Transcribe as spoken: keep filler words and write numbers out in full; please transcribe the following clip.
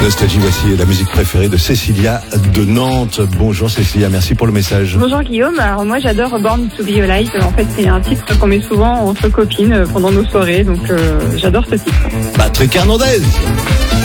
Nostalgie, voici la musique préférée de Cécilia de Nantes. Bonjour Cécilia, merci pour le message. Bonjour Guillaume, alors moi j'adore Born to Be Alive. En fait c'est un titre qu'on met souvent entre copines pendant nos soirées, donc euh, j'adore ce titre. Patrick Hernandez.